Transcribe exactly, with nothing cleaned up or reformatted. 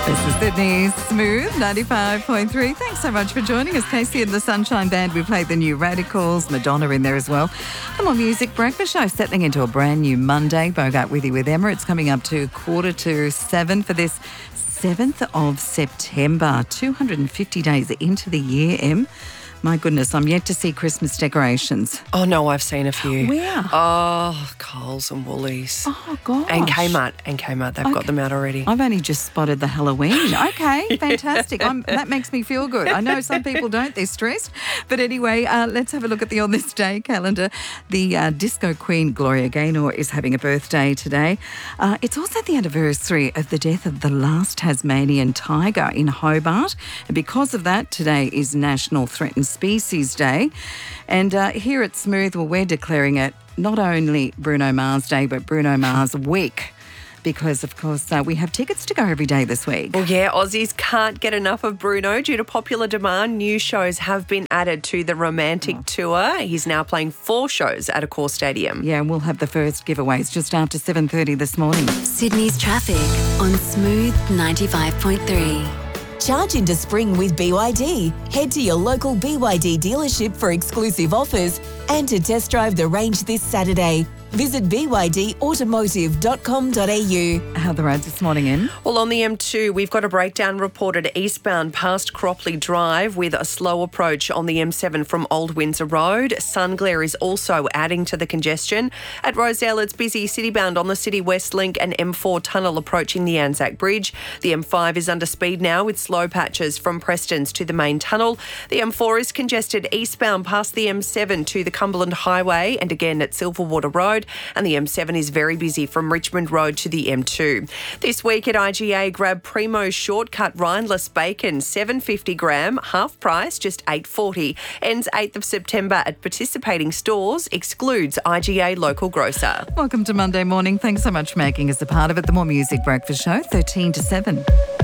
This is Sydney's Smooth ninety-five point three. Thanks so much for joining us. Casey and the Sunshine Band. We played the new Radicals, Madonna in there as well. The More Music Breakfast Show settling into a brand new Monday. Bogart with you with Emma. It's coming up to quarter to seven for this seventh of September. two hundred fifty days into the year, Em. My goodness, I'm yet to see Christmas decorations. Oh, no, I've seen a few. Where? Oh, Coles and Woolies. Oh, gosh. And Kmart. And Kmart. They've Okay. got them out already. I've only just spotted the Halloween. Okay, fantastic. I'm, that makes me feel good. I know some people don't, they're stressed. But anyway, uh, let's have a look at the On This Day calendar. The uh, disco queen Gloria Gaynor is having a birthday today. Uh, it's also the anniversary of the death of the last Tasmanian tiger in Hobart. And because of that, today is National Threatened Species Day. And uh, here at Smooth, well, we're declaring it not only Bruno Mars Day, but Bruno Mars Week. Because, of course, uh, we have tickets to go every day this week. Well, yeah, Aussies can't get enough of Bruno. Due to popular demand, new shows have been added to the Romantic oh. Tour. He's now playing four shows at Accor Stadium. Yeah, and we'll have the first giveaways just after seven thirty this morning. Sydney's traffic on Smooth ninety-five point three. Charge into spring with B Y D. Head to your local B Y D dealership for exclusive offers and to test drive the range this Saturday. Visit b y d automotive dot com dot a u. How are the roads this morning, in? Well, on the M two, we've got a breakdown reported eastbound past Cropley Drive with a slow approach on the M seven from Old Windsor Road. Sun glare is also adding to the congestion. At Rosedale, it's busy citybound on the City West Link and M four tunnel approaching the Anzac Bridge. The M five is under speed now with slow patches from Prestons to the main tunnel. The M four is congested eastbound past the M seven to the Cumberland Highway and again at Silverwater Road. And the M seven is very busy from Richmond Road to the M two. This week at I G A, grab Primo Shortcut Rindless Bacon, seven fifty gram, half price, just eight forty. Ends eighth of September at participating stores, excludes I G A local grocer. Welcome to Monday morning. Thanks so much for making us a part of it. The More Music Breakfast Show, thirteen to seven.